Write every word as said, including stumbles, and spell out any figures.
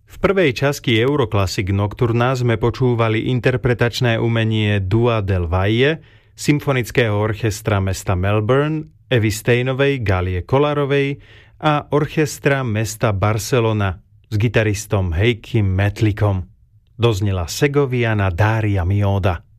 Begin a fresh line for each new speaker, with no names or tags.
V prvej časti Euroclassic Nocturna sme počúvali interpretačné umenie Dua del Valle, symfonického orchestra mesta Melbourne, Evy Steinovej, Gálie Kolárovej a orchestra mesta Barcelona s gitaristom Heikim Metlikom. Doznela Segoviana Daria Mioda.